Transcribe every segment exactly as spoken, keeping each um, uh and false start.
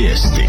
vijesti.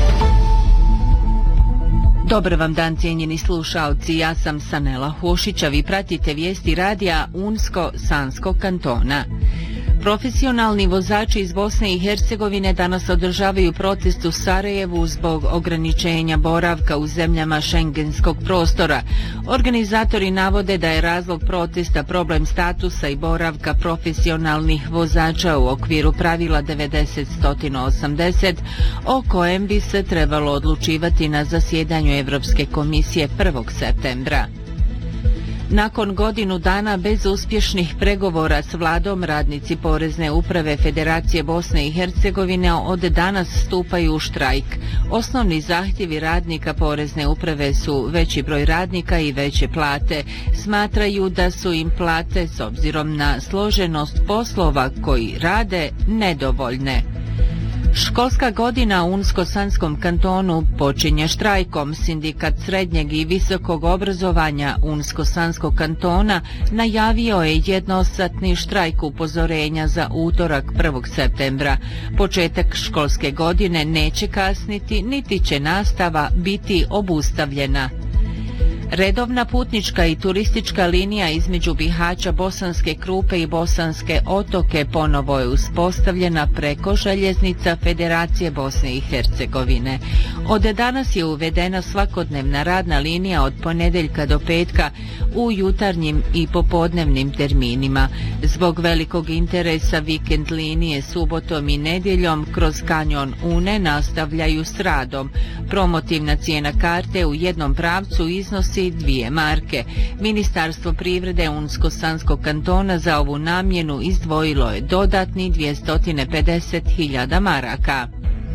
Dobar vam dan, cijenjeni slušaoci, ja sam Sanela Hošića, vi pratite vijesti radija Unsko-Sanskog kantona. Profesionalni vozači iz Bosne i Hercegovine danas održavaju protest u Sarajevu zbog ograničenja boravka u zemljama šengenskog prostora. Organizatori navode da je razlog protesta problem statusa i boravka profesionalnih vozača u okviru pravila devedeset osamdeset, o kojem bi se trebalo odlučivati na zasjedanju Evropske komisije prvog septembra. Nakon godinu dana bez uspješnih pregovora s vladom, radnici Porezne uprave Federacije Bosne i Hercegovine od danas stupaju u štrajk. Osnovni zahtjevi radnika Porezne uprave su veći broj radnika i veće plate. Smatraju da su im plate, s obzirom na složenost poslova koji rade, nedovoljne. Školska godina u Unsko-Sanskom kantonu počinje štrajkom. Sindikat srednjeg i visokog obrazovanja Unsko-Sanskog kantona najavio je jednosatni štrajk upozorenja za utorak prvog septembra. Početak školske godine neće kasniti, niti će nastava biti obustavljena. Redovna putnička i turistička linija između Bihaća, Bosanske Krupe i Bosanske Otoke ponovo je uspostavljena preko željeznica Federacije Bosne i Hercegovine. Od danas je uvedena svakodnevna radna linija od ponedjeljka do petka u jutarnjim i popodnevnim terminima. Zbog velikog interesa vikend linije subotom i nedjeljom kroz kanjon Une nastavljaju s radom. Promotivna cijena karte u jednom pravcu iznosi dvije marke. Ministarstvo privrede Unsko-Sanskog kantona za ovu namjenu izdvojilo je dodatni dvjesto pedeset hiljada maraka.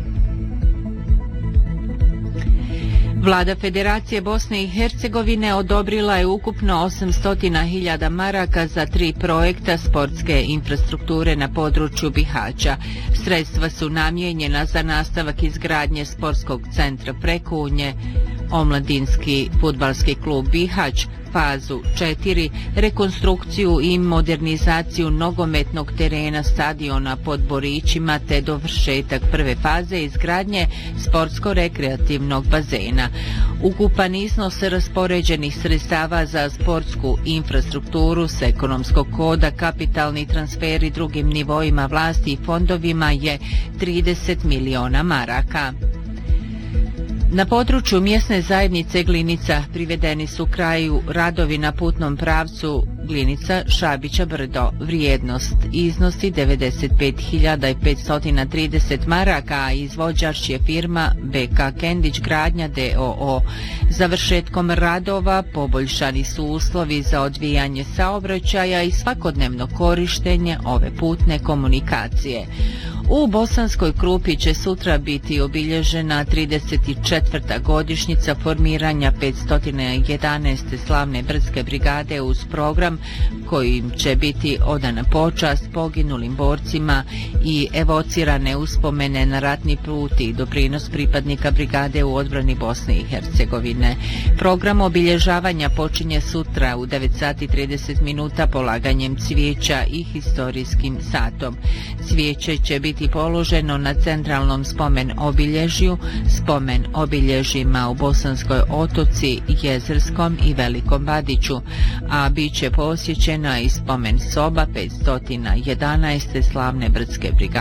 Vlada Federacije Bosne i Hercegovine odobrila je ukupno osamsto hiljada maraka za tri projekta sportske infrastrukture na području Bihaća. Sredstva su namijenjena za nastavak izgradnje sportskog centra Prekunje, omladinski fudbalski klub Bihać, fazu četiri, rekonstrukciju i modernizaciju nogometnog terena stadiona pod Borićima te dovršetak prve faze izgradnje sportsko-rekreativnog bazena. Ukupan iznos raspoređenih sredstava za sportsku infrastrukturu s ekonomskog koda, kapitalni transferi drugim nivoima vlasti i fondovima je trideset miliona maraka. Na području mjesne zajednice Glinica privedeni su kraju radovi na putnom pravcu Glinica Šabića Brdo. Vrijednost iznosi devedeset pet hiljada petsto trideset maraka, a izvođač je firma B K Kendić Gradnja d o o. Završetkom radova poboljšani su uslovi za odvijanje saobraćaja i svakodnevno korištenje ove putne komunikacije. U Bosanskoj Krupi će sutra biti obilježena trideset četvrta godišnjica formiranja petsto jedanaeste slavne brdske brigade uz program kojim će biti odana počast poginulim borcima i evocirane uspomene na ratni put i doprinos pripadnika brigade u odbrani Bosne i Hercegovine. Program obilježavanja počinje sutra u devet sati i trideset minuta polaganjem cvijeća i historijskim satom. Cvijeće će biti položeno na centralnom spomen obilježju, spomen obilježjima u Bosanskoj Otoci, Jezerskom i Velikom Badiću, a bit će posjećena i spomen soba petsto jedanaeste slavne brdske brigade.